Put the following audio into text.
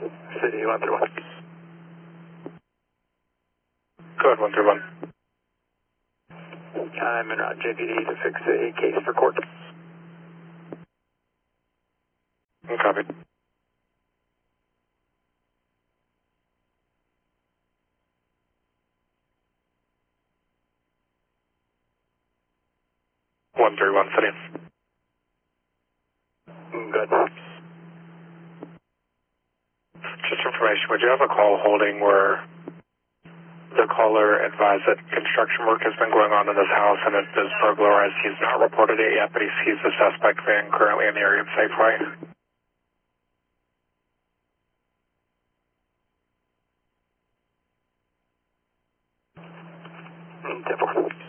City 131. Code 131. I'm en route JPD to fix a case for court. Copy. One three one City. Good. Just information, would you have a call holding where the caller advised that construction work has been going on in this house and it is burglarized? He's not reported it yet, but he sees the suspect van currently in the area of Safeway. Typical.